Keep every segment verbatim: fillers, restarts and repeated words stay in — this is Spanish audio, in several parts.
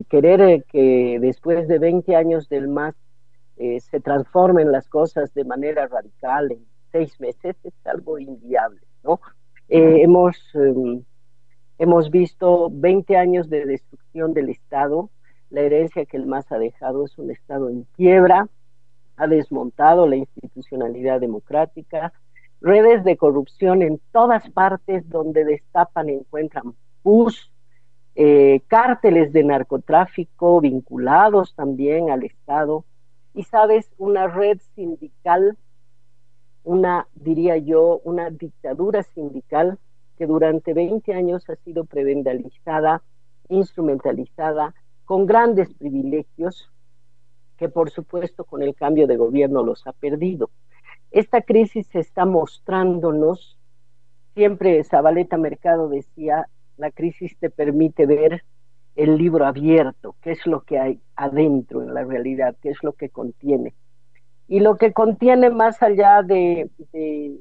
querer eh, que después de veinte años del M A S eh, se transformen las cosas de manera radical en seis meses es algo inviable, ¿no? Eh, hemos, eh, hemos visto veinte años de destrucción del Estado. La herencia que el M A S ha dejado es un Estado en quiebra, ha desmontado la institucionalidad democrática, redes de corrupción en todas partes donde destapan encuentran pus, eh, cárteles de narcotráfico vinculados también al Estado, y sabes, una red sindical, una, diría yo, una dictadura sindical que durante veinte años ha sido prebendalizada, instrumentalizada, con grandes privilegios, que por supuesto con el cambio de gobierno los ha perdido. Esta crisis está mostrándonos, siempre Zabaleta Mercado decía, la crisis te permite ver el libro abierto, qué es lo que hay adentro en la realidad, qué es lo que contiene. Y lo que contiene más allá de, de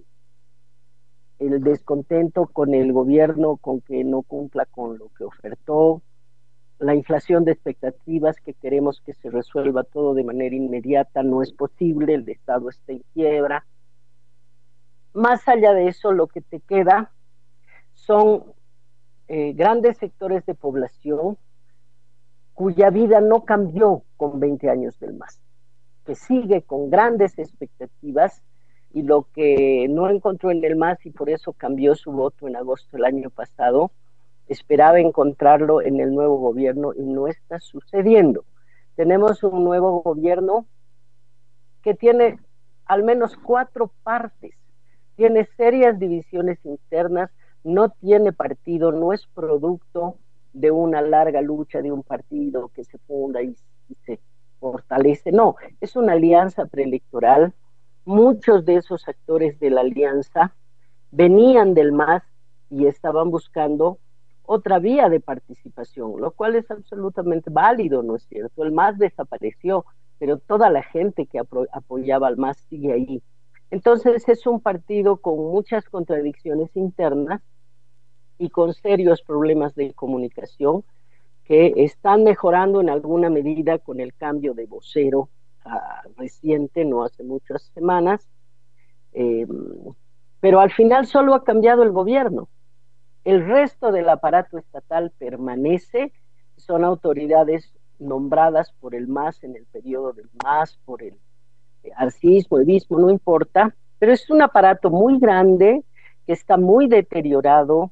el descontento con el gobierno, con que no cumpla con lo que ofertó, la inflación de expectativas, que queremos que se resuelva todo de manera inmediata, no es posible, el Estado está en quiebra. Más allá de eso, lo que te queda son eh, grandes sectores de población cuya vida no cambió con veinte años del M A S, que sigue con grandes expectativas, y lo que no encontró en el M A S y por eso cambió su voto en agosto del año pasado, esperaba encontrarlo en el nuevo gobierno y no está sucediendo. Tenemos un nuevo gobierno que tiene al menos cuatro partes, tiene serias divisiones internas, no tiene partido, no es producto de una larga lucha de un partido que se funda y, y se fortalece, no, es una alianza preelectoral. Muchos de esos actores de la alianza venían del M A S y estaban buscando otra vía de participación, lo cual es absolutamente válido, ¿no es cierto? El M A S desapareció, pero toda la gente que apoyaba al M A S sigue ahí. Entonces es un partido con muchas contradicciones internas y con serios problemas de comunicación que están mejorando en alguna medida con el cambio de vocero uh, reciente, no hace muchas semanas, eh, pero al final solo ha cambiado el gobierno. El resto del aparato estatal permanece, son autoridades nombradas por el M A S en el periodo del M A S, por el arcismo, evismo, no importa, pero es un aparato muy grande que está muy deteriorado,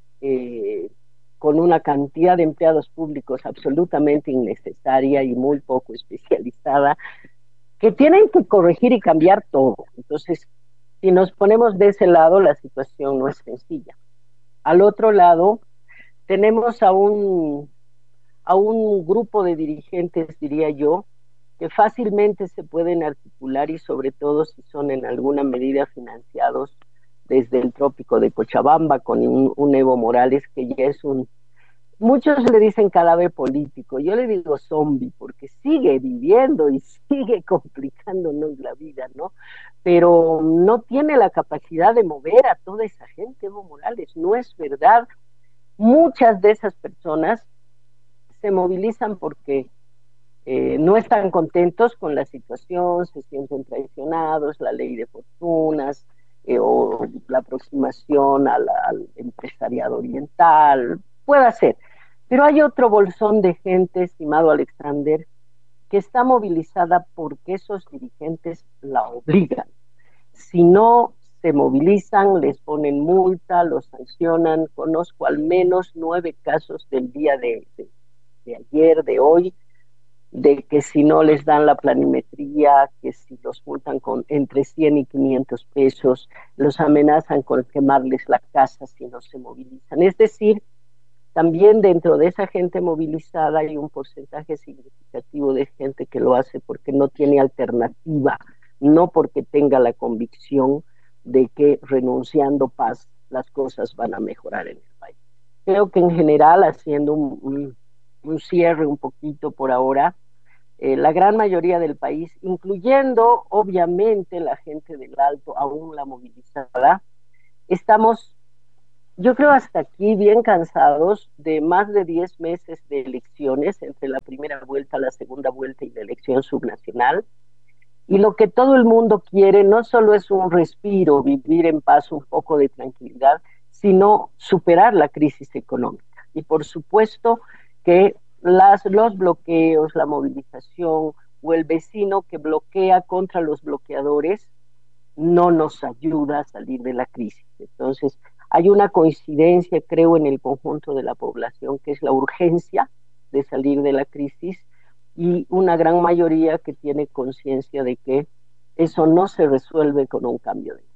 eh, con una cantidad de empleados públicos absolutamente innecesaria y muy poco especializada, que tienen que corregir y cambiar todo. Entonces, si nos ponemos de ese lado, la situación no es sencilla. Al otro lado, tenemos a un, a un grupo de dirigentes, diría yo, que fácilmente se pueden articular y sobre todo si son en alguna medida financiados desde el trópico de Cochabamba con un, un Evo Morales que ya es un, muchos le dicen cadáver político, yo le digo zombie porque sigue viviendo y sigue complicándonos la vida, ¿no? Pero no tiene la capacidad de mover a toda esa gente, Evo Morales, no es verdad. Muchas de esas personas se movilizan porque eh, no están contentos con la situación, se sienten traicionados, la ley de fortunas, eh, o la aproximación al, al empresariado oriental, puede ser. Pero hay otro bolsón de gente, estimado Alexander, que está movilizada porque esos dirigentes la obligan. Si no se movilizan, les ponen multa, los sancionan. Conozco al menos nueve casos del día de, de, de ayer, de hoy, de que si no les dan la planimetría, que si los multan con entre cien y quinientos pesos, los amenazan con quemarles la casa si no se movilizan. Es decir, también dentro de esa gente movilizada hay un porcentaje significativo de gente que lo hace porque no tiene alternativa, no porque tenga la convicción de que renunciando paz las cosas van a mejorar en el país. Creo que en general, haciendo un, un, un cierre un poquito por ahora, eh, la gran mayoría del país, incluyendo obviamente la gente del Alto, aún la movilizada, estamos Yo creo hasta aquí bien cansados de más de diez meses de elecciones, entre la primera vuelta, la segunda vuelta y la elección subnacional. Y lo que todo el mundo quiere no solo es un respiro, vivir en paz, un poco de tranquilidad, sino superar la crisis económica. Y por supuesto que las, los bloqueos, la movilización o el vecino que bloquea contra los bloqueadores no nos ayuda a salir de la crisis. Entonces, hay una coincidencia, creo, en el conjunto de la población, que es la urgencia de salir de la crisis y una gran mayoría que tiene conciencia de que eso no se resuelve con un cambio de...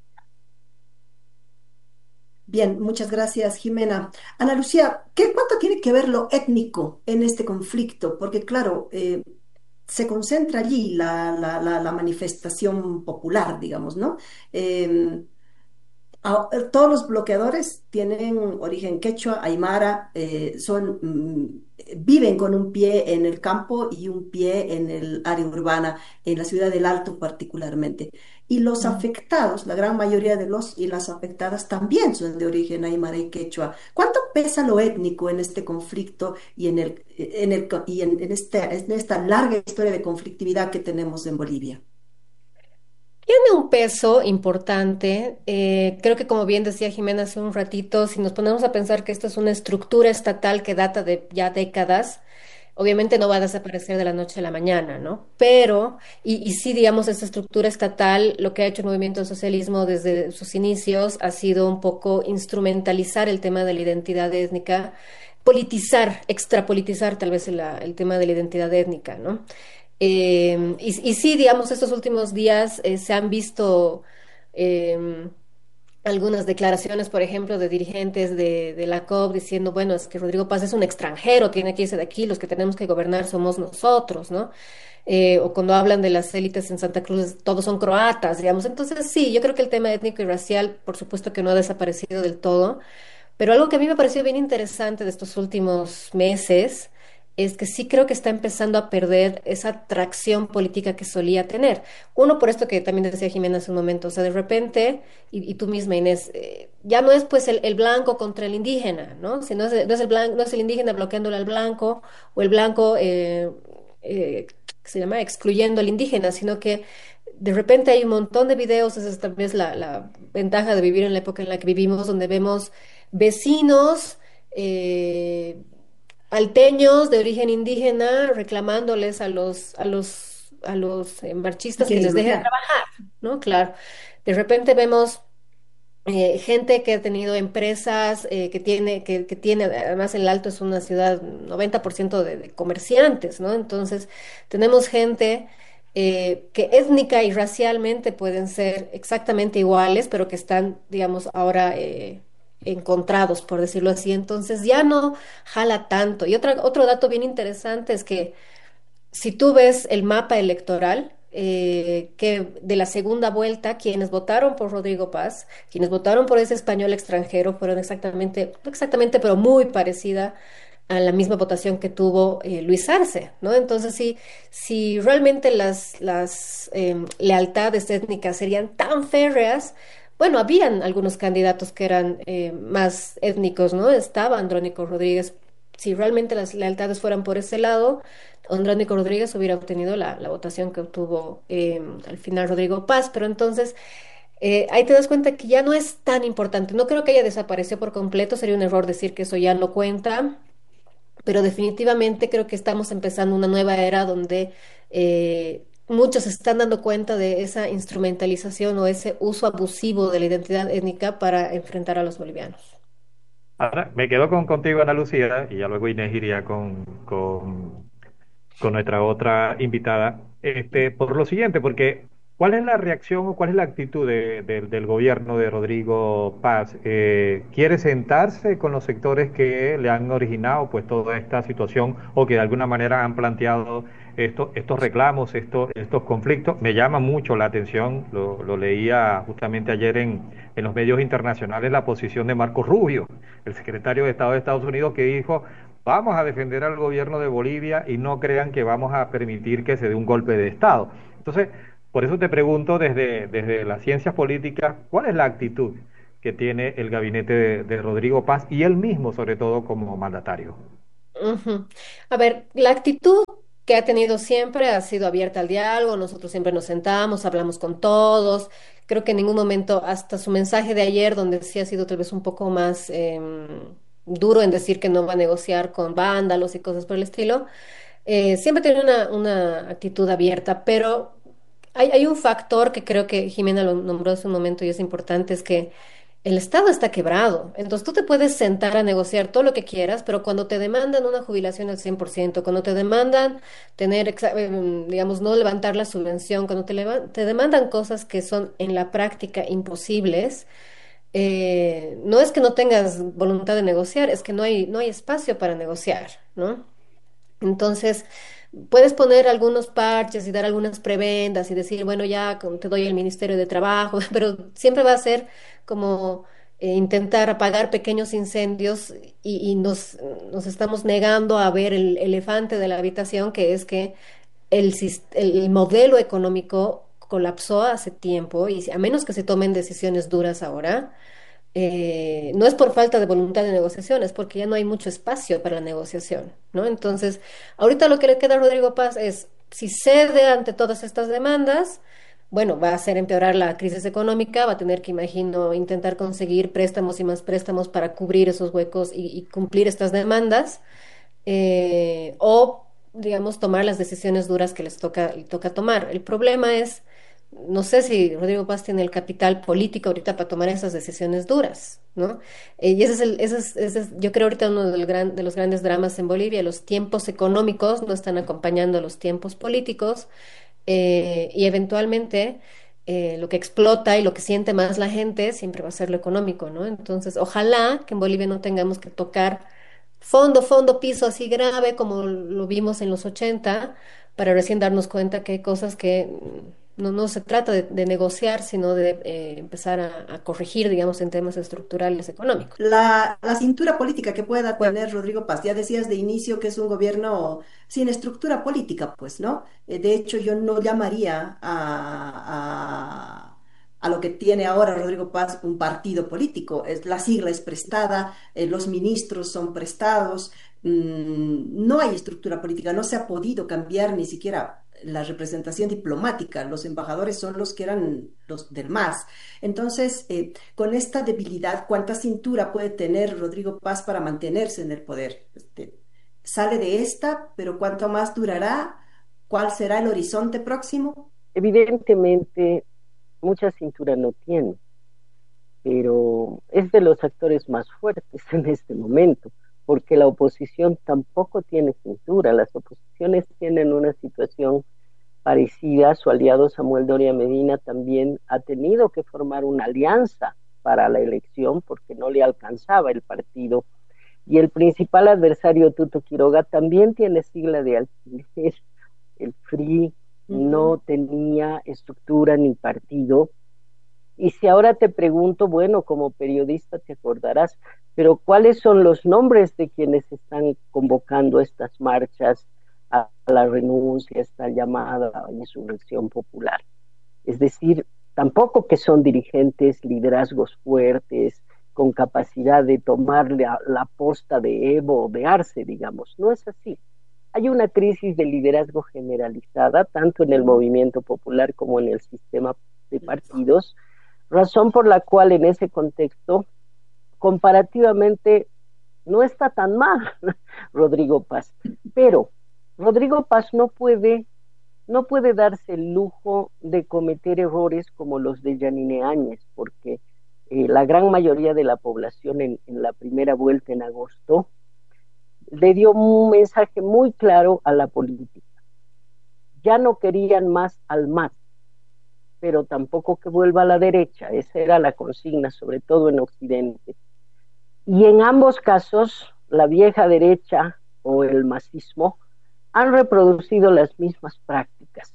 Bien, muchas gracias, Jimena. Ana Lucía, ¿qué cuánto tiene que ver lo étnico en este conflicto? Porque claro, eh, se concentra allí la, la- la- la manifestación popular, digamos, ¿no? Em, Ah, eh, todos los bloqueadores tienen origen quechua, aymara, eh, son, mm, viven con un pie en el campo y un pie en el área urbana, en la ciudad del Alto particularmente. Y los afectados, la gran mayoría de los y las afectadas también son de origen aymara y quechua. ¿Cuánto pesa lo étnico en este conflicto y en el, en el, y en, en esta, en esta larga historia de conflictividad que tenemos en Bolivia? Tiene un peso importante. Eh, creo que como bien decía Jimena hace un ratito, si nos ponemos a pensar que esto es una estructura estatal que data de ya décadas, obviamente no va a desaparecer de la noche a la mañana, ¿no? Pero, y, y sí, digamos, esta estructura estatal, lo que ha hecho el movimiento del socialismo desde sus inicios ha sido un poco instrumentalizar el tema de la identidad étnica, politizar, extrapolitizar tal vez el, el tema de la identidad étnica, ¿no? Eh, y, y sí, digamos, estos últimos días eh, se han visto eh, algunas declaraciones, por ejemplo, de dirigentes de, de la C O P diciendo, bueno, es que Rodrigo Paz es un extranjero, tiene que irse de aquí, los que tenemos que gobernar somos nosotros, ¿no? Eh, o cuando hablan de las élites en Santa Cruz, todos son croatas, digamos. Entonces, sí, yo creo que el tema étnico y racial, por supuesto que no ha desaparecido del todo, pero algo que a mí me pareció bien interesante de estos últimos meses es que sí creo que está empezando a perder esa atracción política que solía tener. Uno, por esto que también decía Jimena hace un momento, o sea, de repente, y, y tú misma, Inés, eh, ya no es pues el, el blanco contra el indígena, ¿no? Si no es, no es el blanco, no es el indígena bloqueándole al blanco, o el blanco, eh, eh, que se llama excluyendo al indígena, sino que de repente hay un montón de videos, esa es tal vez la, la ventaja de vivir en la época en la que vivimos, donde vemos vecinos eh, alteños de origen indígena reclamándoles a los, a los, a los eh, ¿Qué marchistas que quieren les dejen bloquear? trabajar, ¿no? Claro. De repente vemos eh, gente que ha tenido empresas, eh, que tiene, que, que tiene, además el Alto es una ciudad noventa por ciento de, de comerciantes, ¿no? Entonces, tenemos gente eh, que étnica y racialmente pueden ser exactamente iguales, pero que están, digamos, ahora eh, encontrados, por decirlo así. Entonces, ya no jala tanto. Y otra, otro dato bien interesante es que si tú ves el mapa electoral, eh, que de la segunda vuelta, quienes votaron por Rodrigo Paz, quienes votaron por ese español extranjero, fueron exactamente, no exactamente, pero muy parecida a la misma votación que tuvo eh, Luis Arce, ¿no? Entonces, si, si realmente las, las em, lealtades étnicas serían tan férreas, bueno, habían algunos candidatos que eran eh, más étnicos, ¿no? Estaba Andrónico Rodríguez. Si realmente las lealtades fueran por ese lado, Andrónico Rodríguez hubiera obtenido la, la votación que obtuvo eh, al final Rodrigo Paz, pero entonces eh, ahí te das cuenta que ya no es tan importante. No creo que haya desaparecido por completo, sería un error decir que eso ya no cuenta, pero definitivamente creo que estamos empezando una nueva era donde eh, muchos se están dando cuenta de esa instrumentalización o ese uso abusivo de la identidad étnica para enfrentar a los bolivianos. Ahora, me quedo con contigo, Ana Lucía, y ya luego Inés iría con, con, con nuestra otra invitada, este, por lo siguiente, porque ¿cuál es la reacción o cuál es la actitud de- de- del gobierno de Rodrigo Paz? Eh, ¿quiere sentarse con los sectores que le han originado pues toda esta situación o que de alguna manera han planteado esto- estos reclamos, estos, estos conflictos? Me llama mucho la atención, lo, lo leía justamente ayer en, en los medios internacionales, la posición de Marco Rubio, el secretario de Estado de Estados Unidos, que dijo: vamos a defender al gobierno de Bolivia y no crean que vamos a permitir que se dé un golpe de Estado. Entonces, por eso te pregunto desde, desde las ciencias políticas, ¿cuál es la actitud que tiene el gabinete de, de Rodrigo Paz y él mismo, sobre todo, como mandatario. Ujú. A ver, la actitud que ha tenido siempre ha sido abierta al diálogo, nosotros siempre nos sentamos, hablamos con todos, creo que en ningún momento, hasta su mensaje de ayer, donde sí ha sido tal vez un poco más em, duro en decir que no va a negociar con vándalos y cosas por el estilo, eh, siempre tiene una, una actitud abierta, pero hay, hay un factor que creo que Jimena lo nombró hace un momento y es importante, es que el Estado está quebrado. Entonces tú te puedes sentar a negociar todo lo que quieras, pero cuando te demandan una jubilación al cien por ciento, cuando te demandan tener, exa- em, digamos, no levantar la subvención, cuando te, leva- te demandan cosas que son en la práctica imposibles, eh, no es que no tengas voluntad de negociar, es que no hay, no hay espacio para negociar, ¿no? Entonces, puedes poner algunos parches y dar algunas prebendas y decir, bueno, ya con- te doy el Ministerio de Trabajo, pero siempre va a ser como eh, intentar apagar pequeños incendios y, y nos, nos estamos negando a ver el elefante de la habitación, que es que el, sis- el modelo económico colapsó hace tiempo y si- a menos que se tomen decisiones duras ahora, eh, no es por falta de voluntad de negociación, es porque ya no hay mucho espacio para la negociación, ¿no? Entonces, ahorita lo que le queda a Rodrigo Paz es, si cede ante todas estas demandas, bueno, va a hacer empeorar la crisis económica, va a tener que, imagino, intentar conseguir préstamos y más préstamos para cubrir esos huecos y, y cumplir estas demandas, eh, o, digamos, tomar las decisiones duras que les toca, le toca tomar. El problema es, no sé si Rodrigo Paz tiene el capital político ahorita para tomar esas decisiones duras, ¿no? Eh, y ese es el, ese es, ese es, yo creo ahorita uno del gran, de los grandes dramas en Bolivia, los tiempos económicos no están acompañando a los tiempos políticos, eh, y eventualmente eh, lo que explota y lo que siente más la gente siempre va a ser lo económico, ¿no? Entonces, ojalá que en Bolivia no tengamos que tocar fondo, fondo, piso así grave como lo vimos en los ochenta, para recién darnos cuenta que hay cosas que mm, no, no se trata de, de negociar, sino de eh, empezar a, a corregir, digamos, en temas estructurales económicos. La, la cintura política que pueda Bueno, tener Rodrigo Paz, ya decías de inicio que es un gobierno sin estructura política, pues, ¿no? Eh, de hecho, yo no llamaría a, a, a lo que tiene ahora Rodrigo Paz un partido político. Es, la sigla es prestada, eh, los ministros son prestados, mm, no hay estructura política, no se ha podido cambiar ni siquiera la representación diplomática, los embajadores son los que eran los del M A S. Entonces, eh, con esta debilidad, ¿cuánta cintura puede tener Rodrigo Paz para mantenerse en el poder? Este, sale de esta, pero ¿cuánto más durará? ¿Cuál será el horizonte próximo? Evidentemente, mucha cintura no tiene, pero es de los actores más fuertes en este momento, porque la oposición tampoco tiene cintura. Las oposiciones tienen una situación parecida. Su aliado Samuel Doria Medina también ha tenido que formar una alianza para la elección porque no le alcanzaba el partido. Y el principal adversario, Tuto Quiroga, también tiene sigla de alquiler. El F R I no Ujú. tenía estructura ni partido. Y si ahora te pregunto, bueno, como periodista te acordarás, pero ¿cuáles son los nombres de quienes están convocando estas marchas a la renuncia, esta llamada a insurrección popular? Es decir, tampoco que son dirigentes, liderazgos fuertes, con capacidad de tomar la, la posta de Evo o de Arce, digamos. No es así. Hay una crisis de liderazgo generalizada, tanto en el movimiento popular como en el sistema de partidos, razón por la cual en ese contexto, comparativamente, no está tan mal Rodrigo Paz. Pero Rodrigo Paz no puede, no puede darse el lujo de cometer errores como los de Yanine Áñez, porque eh, la gran mayoría de la población en, en la primera vuelta en agosto le dio un mensaje muy claro a la política. Ya no querían más al M A S, pero tampoco que vuelva a la derecha. Esa era la consigna, sobre todo en Occidente. Y en ambos casos, la vieja derecha o el masismo han reproducido las mismas prácticas: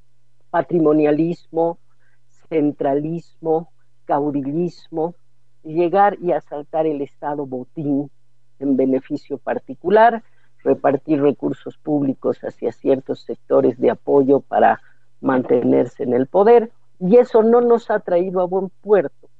patrimonialismo, centralismo, caudillismo, llegar y asaltar el Estado botín en beneficio particular, repartir recursos públicos hacia ciertos sectores de apoyo para mantenerse en el poder, y eso no nos ha traído a buen puerto.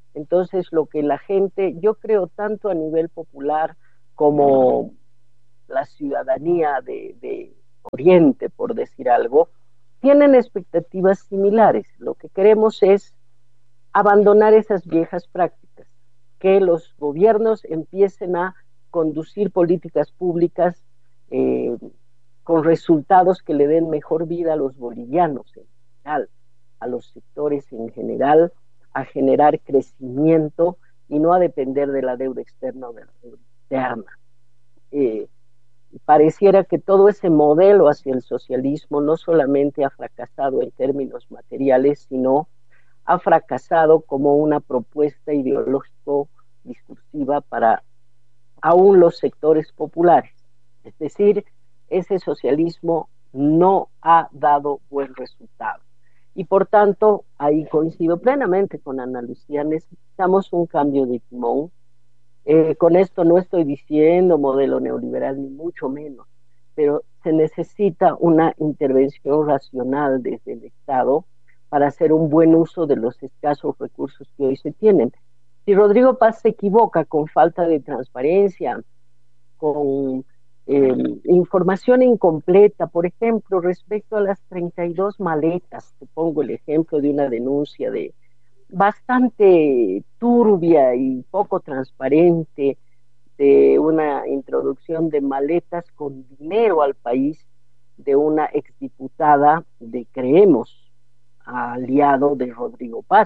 Entonces, lo que la gente, yo creo, tanto a nivel popular como la ciudadanía de, de Oriente, por decir algo, tienen expectativas similares. Lo que queremos es abandonar esas viejas prácticas, que los gobiernos empiecen a conducir políticas públicas eh, con resultados que le den mejor vida a los bolivianos en general, a los sectores en general, a generar crecimiento y no a depender de la deuda externa o de la deuda interna. Eh, pareciera que todo ese modelo hacia el socialismo no solamente ha fracasado en términos materiales, sino ha fracasado como una propuesta ideológico-discursiva para aún los sectores populares. Es decir, ese socialismo no ha dado buen resultado. Y por tanto, ahí coincido plenamente con Ana Lucía, necesitamos un cambio de timón. Eh, con esto no estoy diciendo modelo neoliberal, ni mucho menos, pero se necesita una intervención racional desde el Estado para hacer un buen uso de los escasos recursos que hoy se tienen. Si Rodrigo Paz se equivoca con falta de transparencia, con eh, información incompleta, por ejemplo, respecto a las treinta y dos maletas, te pongo el ejemplo de una denuncia de bastante turbia y poco transparente, de una introducción de maletas con dinero al país de una exdiputada de Creemos, aliado de Rodrigo Paz,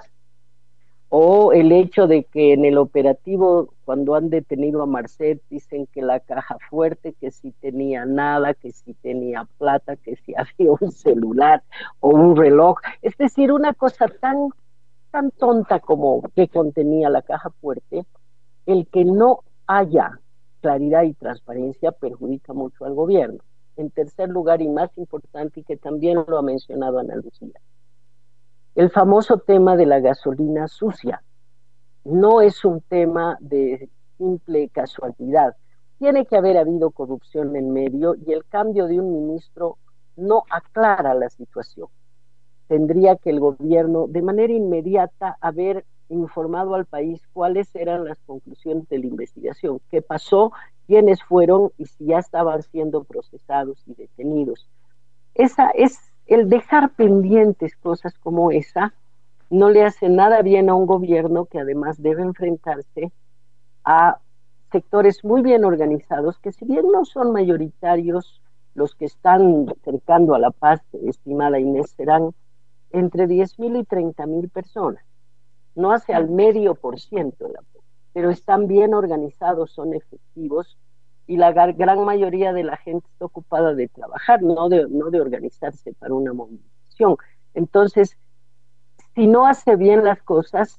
o el hecho de que en el operativo, cuando han detenido a Marcet, dicen que la caja fuerte, que si tenía nada, que si tenía plata, que si había un celular o un reloj, es decir, una cosa tan, tan tonta como que contenía la caja fuerte. El que no haya claridad y transparencia perjudica mucho al gobierno. En tercer lugar, y más importante, y que también lo ha mencionado Ana Lucía, el famoso tema de la gasolina sucia. No es un tema de simple casualidad. Tiene que haber habido corrupción en medio y el cambio de un ministro no aclara la situación. Tendría que el gobierno de manera inmediata haber informado al país cuáles eran las conclusiones de la investigación, qué pasó, quiénes fueron y si ya estaban siendo procesados y detenidos. Esa es el dejar pendientes cosas como esa, no le hace nada bien a un gobierno que además debe enfrentarse a sectores muy bien organizados, que si bien no son mayoritarios, los que están cercando a la paz, estimada Inés, serán entre diez mil y treinta mil personas. No hace al medio por ciento de la población, pero están bien organizados, son efectivos, y la gran mayoría de la gente está ocupada de trabajar, no de, no de organizarse para una movilización. Entonces, si no hace bien las cosas,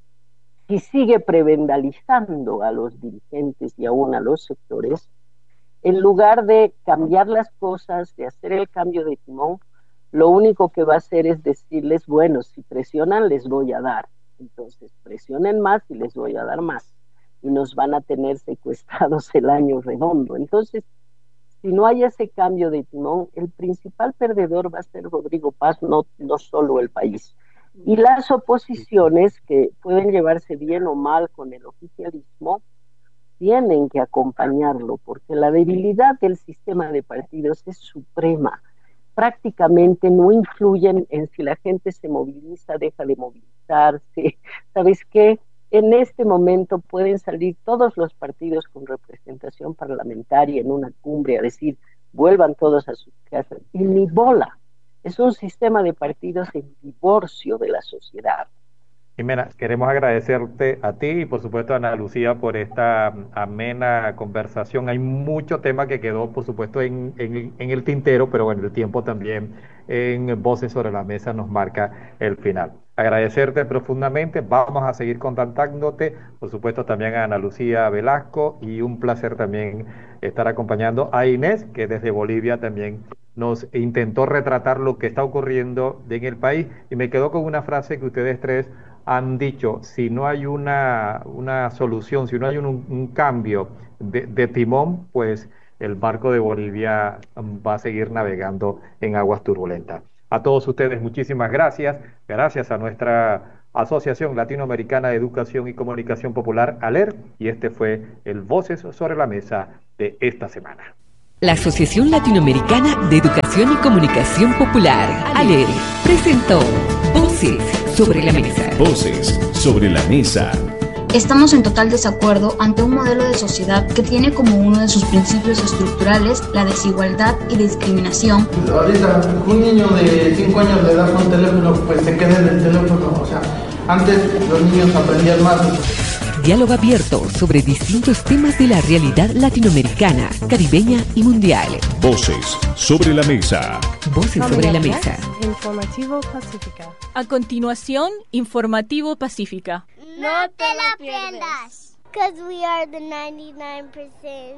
si sigue prebendalizando a los dirigentes y aún a los sectores, en lugar de cambiar las cosas, de hacer el cambio de timón, lo único que va a hacer es decirles, bueno, si presionan les voy a dar, entonces presionen más y les voy a dar más, y nos van a tener secuestrados el año redondo. Entonces, si no hay ese cambio de timón, el principal perdedor va a ser Rodrigo Paz, no, no solo el país. Y las oposiciones, que pueden llevarse bien o mal con el oficialismo, tienen que acompañarlo, porque la debilidad del sistema de partidos es suprema. Prácticamente no influyen en si la gente se moviliza, deja de movilizarse. ¿Sabes qué? En este momento pueden salir todos los partidos con representación parlamentaria en una cumbre a decir, vuelvan todos a sus casas. Y ni bola. Es un sistema de partidos en divorcio de la sociedad. Jimena, queremos agradecerte a ti y por supuesto a Ana Lucía por esta amena conversación. Hay mucho tema que quedó, por supuesto, en, en, en el tintero, pero bueno, el tiempo también en Voces sobre la Mesa nos marca el final. Agradecerte profundamente, vamos a seguir contactándote, por supuesto también a Ana Lucía Velasco, y un placer también estar acompañando a Inés, que desde Bolivia también nos intentó retratar lo que está ocurriendo en el país, y me quedo con una frase que ustedes tres han dicho: si no hay una, una solución, si no hay un, un cambio de, de timón, pues el barco de Bolivia va a seguir navegando en aguas turbulentas. A todos ustedes, muchísimas gracias. Gracias a nuestra Asociación Latinoamericana de Educación y Comunicación Popular, ALER, y este fue el Voces sobre la Mesa de esta semana. La Asociación Latinoamericana de Educación y Comunicación Popular, ALER, presentó Voces sobre la Mesa. Voces sobre la Mesa. Estamos en total desacuerdo ante un modelo de sociedad que tiene como uno de sus principios estructurales la desigualdad y discriminación. Ahorita un niño de cinco años de edad con teléfono pues se queda en el teléfono, o sea, antes los niños aprendían más. Diálogo abierto sobre distintos temas de la realidad latinoamericana, caribeña y mundial. Voces sobre la Mesa. Voces sobre la Mesa. Informativo Pacífica. A continuación, Informativo Pacífica. No te la pierdas, because we are the ninety-nine percent.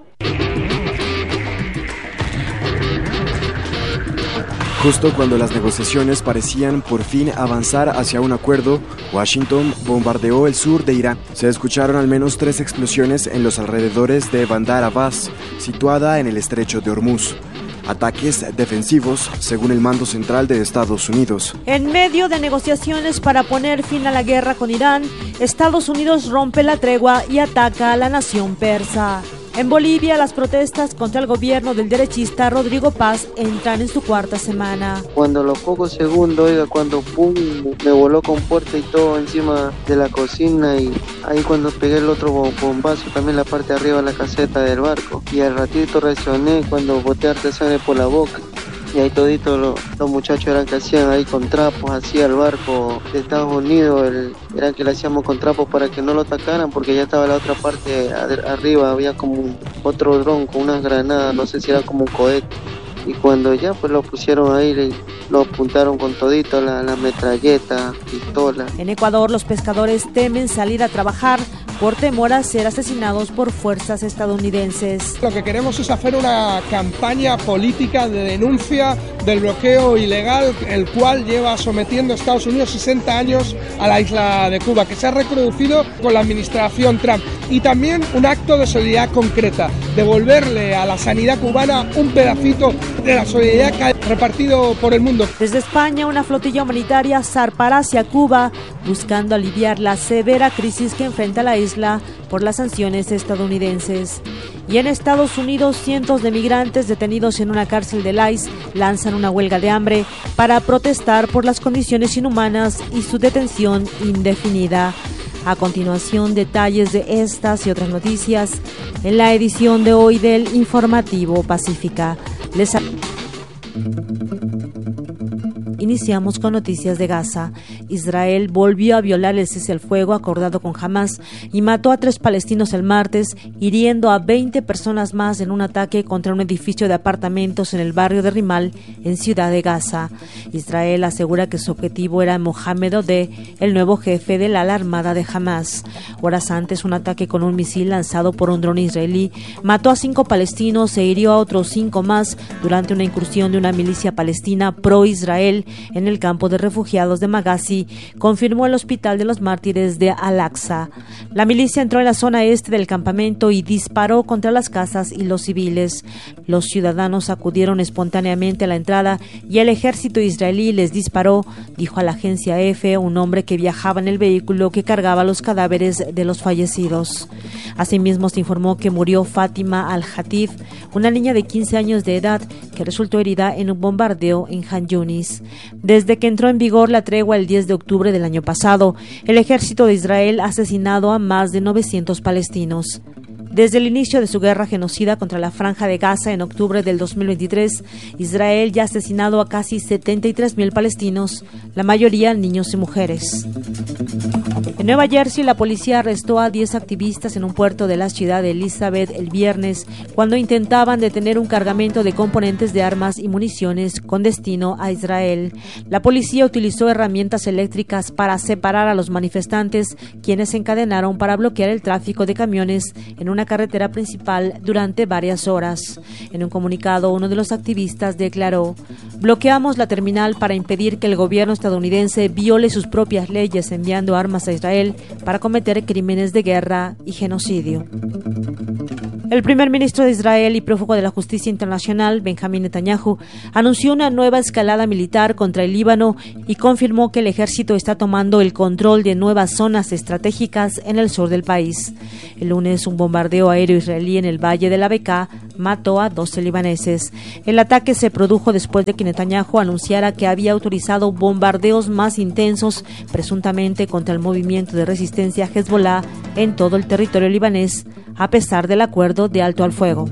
Justo cuando las negociaciones parecían por fin avanzar hacia un acuerdo, Washington bombardeó el sur de Irán. Se escucharon al menos tres explosiones en los alrededores de Bandar Abbas, situada en el estrecho de Hormuz. Ataques defensivos, según el mando central de Estados Unidos. En medio de negociaciones para poner fin a la guerra con Irán, Estados Unidos rompe la tregua y ataca a la nación persa. En Bolivia, las protestas contra el gobierno del derechista Rodrigo Paz entran en su cuarta semana. Cuando los pocos segundos, oiga, cuando pum, me voló con puerta y todo encima de la cocina, y ahí cuando pegué el otro bombazo, también la parte de arriba de la caseta del barco. Y al ratito reaccioné cuando boté artesanes por la boca. Y ahí toditos los, los muchachos eran que hacían ahí con trapos, así al barco de Estados Unidos, el, eran que le hacíamos con trapos para que no lo atacaran, porque ya estaba la otra parte arriba, había como un, otro dron con unas granadas, no sé si era como un cohete. Y cuando ya pues lo pusieron ahí, le, lo apuntaron con todito, la, la metralleta, pistola. En Ecuador, los pescadores temen salir a trabajar por temor a ser asesinados por fuerzas estadounidenses. Lo que queremos es hacer una campaña política de denuncia del bloqueo ilegal, el cual lleva sometiendo a Estados Unidos sesenta años a la isla de Cuba, que se ha reproducido con la administración Trump. Y también un acto de solidaridad concreta, devolverle a la sanidad cubana un pedacito de la solidaridad que ha repartido por el mundo. Desde España, una flotilla humanitaria zarpará hacia Cuba, buscando aliviar la severa crisis que enfrenta la isla por las sanciones estadounidenses. Y en Estados Unidos, cientos de migrantes detenidos en una cárcel del I C E lanzan una huelga de hambre para protestar por las condiciones inhumanas y su detención indefinida. A continuación, detalles de estas y otras noticias en la edición de hoy del Informativo Pacífica. Les Iniciamos con noticias de Gaza. Israel volvió a violar el cese al fuego acordado con Hamas y mató a tres palestinos el martes, hiriendo a veinte personas más en un ataque contra un edificio de apartamentos en el barrio de Rimal, en Ciudad de Gaza. Israel asegura que su objetivo era Mohamed Odeh, el nuevo jefe de la ala armada de Hamas. Horas antes, un ataque con un misil lanzado por un dron israelí mató a cinco palestinos e hirió a otros cinco más durante una incursión de una milicia palestina pro-Israel en el campo de refugiados de Magazi, confirmó el Hospital de los Mártires de Al-Aqsa. La milicia entró en la zona este del campamento y disparó contra las casas y los civiles. Los ciudadanos acudieron espontáneamente a la entrada y el ejército israelí les disparó, dijo a la agencia E F un hombre que viajaba en el vehículo que cargaba los cadáveres de los fallecidos. Asimismo, se informó que murió Fátima Al-Hatif, una niña de quince años de edad que resultó herida en un bombardeo en Han Yunis. Desde que entró en vigor la tregua el diez de octubre del año pasado, el ejército de Israel ha asesinado a más de novecientos palestinos. Desde el inicio de su guerra genocida contra la Franja de Gaza en octubre del dos mil veintitrés, Israel ya ha asesinado a casi setenta y tres mil palestinos, la mayoría niños y mujeres. En Nueva Jersey, la policía arrestó a diez activistas en un puerto de la ciudad de Elizabeth el viernes cuando intentaban detener un cargamento de componentes de armas y municiones con destino a Israel. La policía utilizó herramientas eléctricas para separar a los manifestantes, quienes se encadenaron para bloquear el tráfico de camiones en una carretera principal durante varias horas. En un comunicado, uno de los activistas declaró: "Bloqueamos la terminal para impedir que el gobierno estadounidense viole sus propias leyes enviando armas a Israel para cometer crímenes de guerra y genocidio". El primer ministro de Israel y prófugo de la justicia internacional, Benjamín Netanyahu, anunció una nueva escalada militar contra el Líbano y confirmó que el ejército está tomando el control de nuevas zonas estratégicas en el sur del país. El lunes, un bombardeo aéreo israelí en el Valle de la Bekaa mató a doce libaneses. El ataque se produjo después de que Netanyahu anunciara que había autorizado bombardeos más intensos, presuntamente contra el movimiento de resistencia Hezbollah en todo el territorio libanés, a pesar del acuerdo de alto al fuego.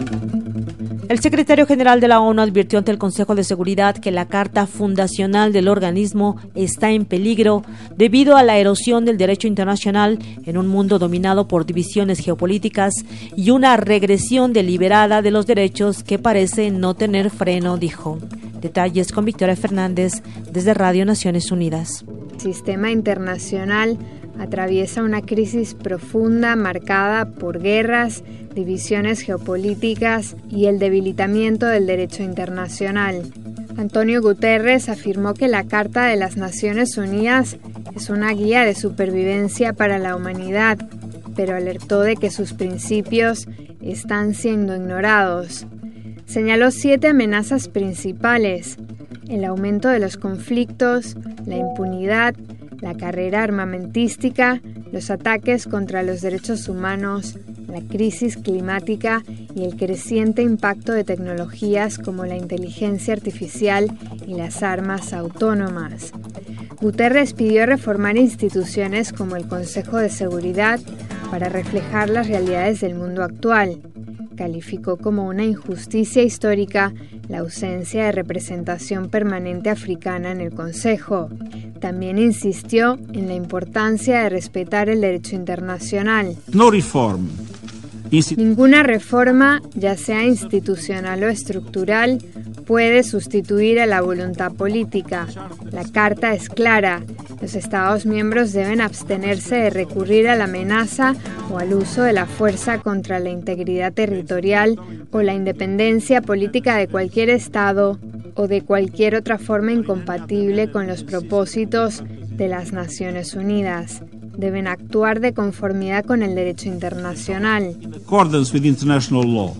El secretario general de la ONU advirtió ante el Consejo de Seguridad que la carta fundacional del organismo está en peligro debido a la erosión del derecho internacional en un mundo dominado por divisiones geopolíticas y una regresión deliberada de los derechos que parece no tener freno, dijo. Detalles con Victoria Fernández desde Radio Naciones Unidas. El sistema internacional atraviesa una crisis profunda marcada por guerras, divisiones geopolíticas y el debilitamiento del derecho internacional. Antonio Guterres afirmó que la Carta de las Naciones Unidas es una guía de supervivencia para la humanidad, pero alertó de que sus principios están siendo ignorados. Señaló siete amenazas principales: el aumento de los conflictos, la impunidad, la carrera armamentística, los ataques contra los derechos humanos, la crisis climática y el creciente impacto de tecnologías como la inteligencia artificial y las armas autónomas. Guterres pidió reformar instituciones como el Consejo de Seguridad para reflejar las realidades del mundo actual. Calificó como una injusticia histórica la ausencia de representación permanente africana en el Consejo. También insistió en la importancia de respetar el derecho internacional. No reform. Ninguna reforma, ya sea institucional o estructural, puede sustituir a la voluntad política. La Carta es clara. Los Estados miembros deben abstenerse de recurrir a la amenaza o al uso de la fuerza contra la integridad territorial o la independencia política de cualquier Estado o de cualquier otra forma incompatible con los propósitos de las Naciones Unidas. Deben actuar de conformidad con el derecho internacional. Accordance with international law.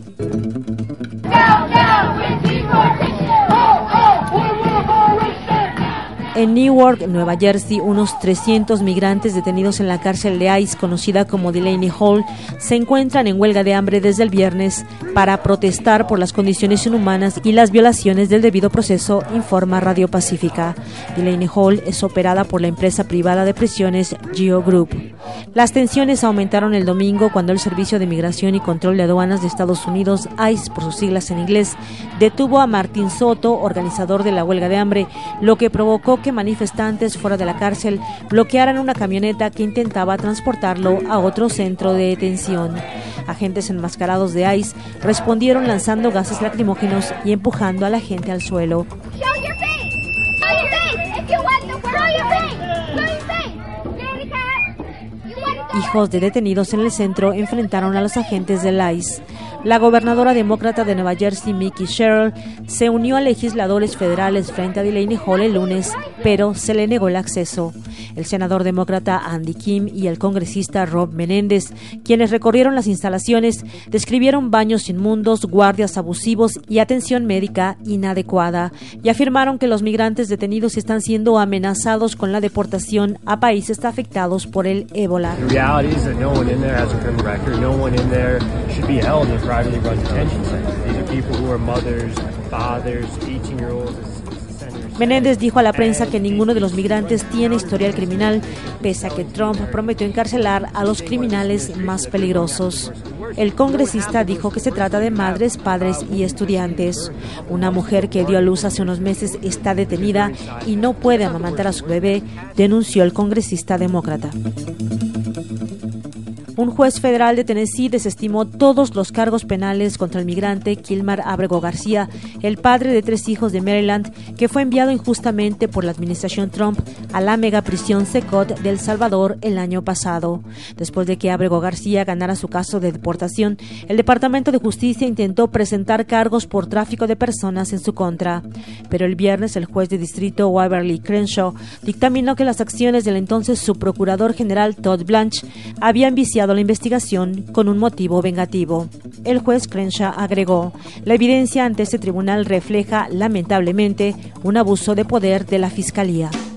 En Newark, Nueva Jersey, unos trescientos migrantes detenidos en la cárcel de ICE, conocida como Delaney Hall, se encuentran en huelga de hambre desde el viernes para protestar por las condiciones inhumanas y las violaciones del debido proceso, informa Radio Pacífica. Delaney Hall es operada por la empresa privada de prisiones Geo Group. Las tensiones aumentaron el domingo cuando el Servicio de Migración y Control de Aduanas de Estados Unidos, ICE por sus siglas en inglés, detuvo a Martín Soto, organizador de la huelga de hambre, lo que provocó que manifestantes fuera de la cárcel bloquearan una camioneta que intentaba transportarlo a otro centro de detención. Agentes enmascarados de ICE respondieron lanzando gases lacrimógenos y empujando a la gente al suelo. Hijos de detenidos en el centro enfrentaron a los agentes del ICE. La gobernadora demócrata de Nueva Jersey, Mickey Sherrill, se unió a legisladores federales frente a Delaney Hall el lunes, pero se le negó el acceso. El senador demócrata Andy Kim y el congresista Rob Menéndez, quienes recorrieron las instalaciones, describieron baños inmundos, guardias abusivos y atención médica inadecuada, y afirmaron que los migrantes detenidos están siendo amenazados con la deportación a países afectados por el ébola. Privately run detention centers. These are people who are mothers, fathers, eighteen-year-olds. Menéndez dijo a la prensa que ninguno de los migrantes tiene historial criminal, pese a que Trump prometió encarcelar a los criminales más peligrosos. El congresista dijo que se trata de madres, padres y estudiantes. Una mujer que dio a luz hace unos meses está detenida y no puede amamantar a su bebé, denunció el congresista demócrata. Un juez federal de Tennessee desestimó todos los cargos penales contra el migrante Kilmar Abrego García, el padre de tres hijos de Maryland, que fue enviado injustamente por la administración Trump a la megaprisión Secot de El Salvador el año pasado. Después de que Abrego García ganara su caso de deportación, el Departamento de Justicia intentó presentar cargos por tráfico de personas en su contra. Pero el viernes el juez de distrito Waverly Crenshaw dictaminó que las acciones del entonces subprocurador general Todd Blanche habían viciado iniciado la investigación con un motivo vengativo. El juez Crenshaw agregó: la evidencia ante este tribunal refleja lamentablemente un abuso de poder de la Fiscalía.